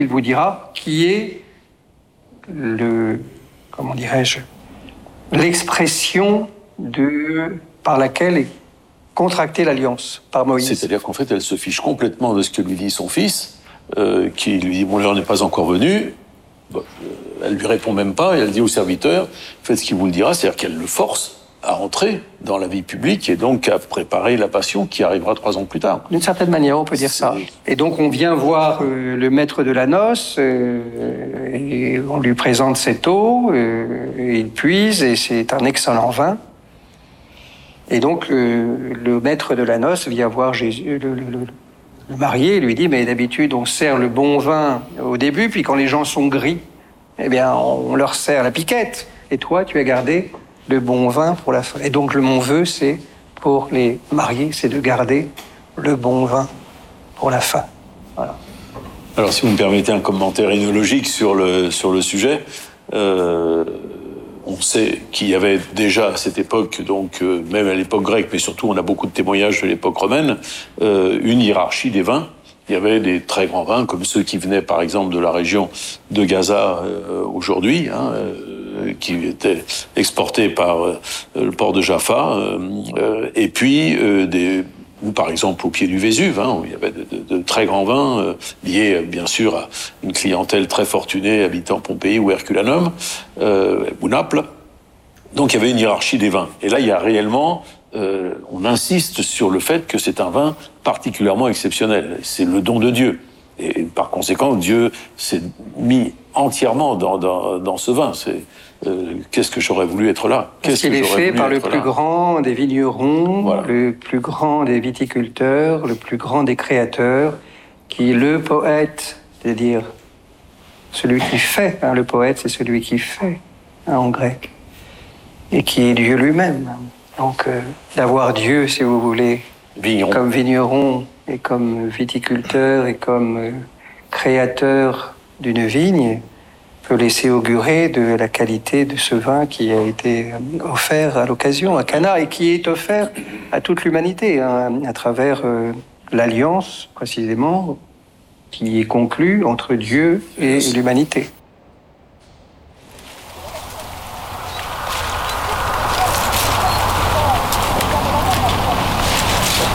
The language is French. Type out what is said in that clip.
Il vous dira qui est l'expression par laquelle est contractée l'alliance par Moïse. C'est-à-dire qu'en fait, elle se fiche complètement de ce que lui dit son fils, qui lui dit « Mon l'heure n'est pas encore venue ». Elle lui répond même pas, et elle dit au serviteur « Faites ce qu'il vous le dira », c'est-à-dire qu'elle le force à entrer dans la vie publique et donc à préparer la passion qui arrivera 3 ans plus tard. D'une certaine manière, on peut dire ça. Et donc on vient voir le maître de la noce, et on lui présente cette eau, et il puise, et c'est un excellent vin. Et donc le maître de la noce vient voir Jésus, le marié, lui dit « Mais d'habitude, on sert le bon vin au début, puis quand les gens sont gris, eh bien, on leur sert la piquette. Et toi, tu as gardé le bon vin pour la fin. » Et donc, mon vœu, c'est pour les mariés, c'est de garder le bon vin pour la fin. Voilà. Alors, si vous me permettez un commentaire œnologique sur le sujet, on sait qu'il y avait déjà à cette époque, donc même à l'époque grecque, mais surtout on a beaucoup de témoignages de l'époque romaine, une hiérarchie des vins. Il y avait des très grands vins, comme ceux qui venaient par exemple de la région de Gaza aujourd'hui, qui étaient exportés par le port de Jaffa, et puis ou par exemple au pied du Vésuve, où il y avait de très grands vins liés bien sûr à une clientèle très fortunée habitant Pompéi ou Herculanum, ou Naples. Donc il y avait une hiérarchie des vins. Et là, il y a réellement, on insiste sur le fait que c'est un vin particulièrement exceptionnel. C'est le don de Dieu. Et par conséquent, Dieu s'est mis entièrement dans ce vin. Qu'est-ce que j'aurais voulu être là? Parce qu'il est fait par le plus grand des vignerons, voilà. Le plus grand des viticulteurs, le plus grand des créateurs, qui est le poète, c'est-à-dire celui qui fait. Le poète, c'est celui qui fait, en grec, et qui est Dieu lui-même. Donc, d'avoir Dieu, si vous voulez, comme vigneron, et comme viticulteur, et comme créateur d'une vigne, peut laisser augurer de la qualité de ce vin qui a été offert à l'occasion à Cana et qui est offert à toute l'humanité à travers l'alliance, précisément, qui est conclue entre Dieu et l'humanité.